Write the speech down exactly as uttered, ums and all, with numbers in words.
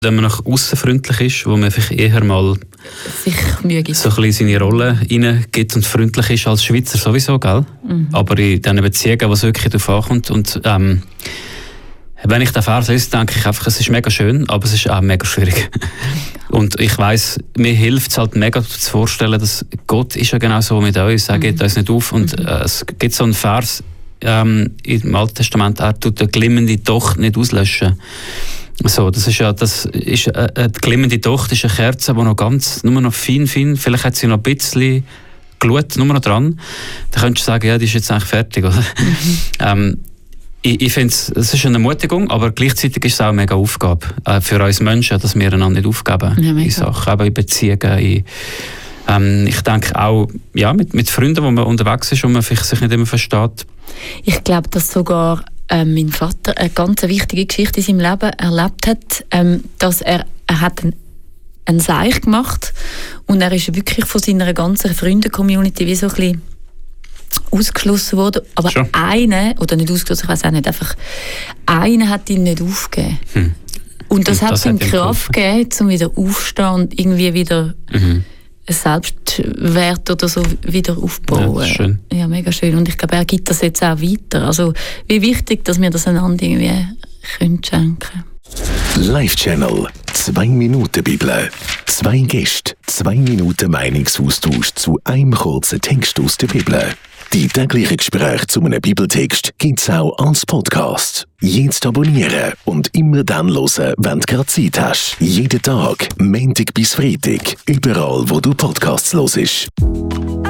Wenn man nach aussen freundlich ist, wo man vielleicht eher mal sich Mühe gibt. so ein bisschen seine Rolle reingibt und freundlich ist als Schweizer sowieso, gell? Mhm. Aber in diesen Beziehungen, wo es wirklich darauf ankommt. Und ähm, wenn ich den Vers lese, denke ich einfach, es ist mega schön, aber es ist auch mega schwierig. Und ich weiss, mir hilft es halt mega zu vorstellen, dass Gott ist ja genau so mit uns, er geht mhm. uns nicht auf. Und äh, es gibt so einen Vers ähm, im Alten Testament, er tut eine glimmende Tochter nicht auslöschen. So, das ist ja, das ist äh, die glimmende Tochter ist eine Kerze, die noch ganz, nur noch fein, fein, vielleicht hat sie noch ein bisschen Glut, nur noch dran. Dann könntest du sagen, ja, die ist jetzt eigentlich fertig, oder? Mhm. ähm, ich ich finde, es ist eine Ermutigung, aber gleichzeitig ist es auch eine mega Aufgabe äh, für uns Menschen, dass wir einander nicht aufgeben ja, in Sachen, eben in Beziehungen. In, ähm, ich denke auch, ja, mit, mit Freunden, wo man unterwegs ist und man vielleicht sich nicht immer versteht. Ich glaube, dass sogar äh, mein Vater eine ganz wichtige Geschichte in seinem Leben erlebt hat, ähm, dass er, er hat einen, einen Seich gemacht und er ist wirklich von seiner ganzen Freunde-Community wie so ein bisschen ausgeschlossen worden. Aber schon. Einer, oder nicht ausgeschlossen, ich weiß auch nicht, einfach einer hat ihn nicht aufgegeben. Hm. Und das, und hat das ihm Kraft gegeben, um wieder aufzustehen und irgendwie wieder mhm. einen Selbstwert oder so wieder aufbauen. Ja, das ist schön. Ja, mega schön. Und ich glaube, er gibt das jetzt auch weiter. Also wie wichtig, dass wir das einander irgendwie können schenken. Live-Channel. Zwei Minuten Bibel. Zwei Gäste. Zwei Minuten Meinungsaustausch zu einem kurzen Text aus der Bibel. Die täglichen Gespräche zu einem Bibeltext gibt es auch als Podcast. Jetzt abonnieren und immer dann hören, wenn du gerade Zeit hast. Jeden Tag, Montag bis Freitag. Überall, wo du Podcasts hörst.